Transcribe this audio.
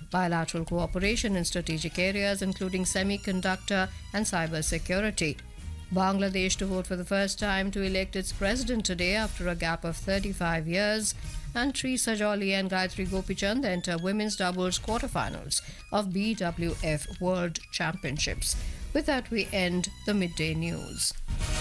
bilateral cooperation in strategic areas including semiconductor and cyber security. Bangladesh to vote for the first time to elect its president today after a gap of 35 years. And Tri Sajoli and Gayatri Gopichand enter women's doubles quarterfinals of BWF World Championships. With that, we end the midday news.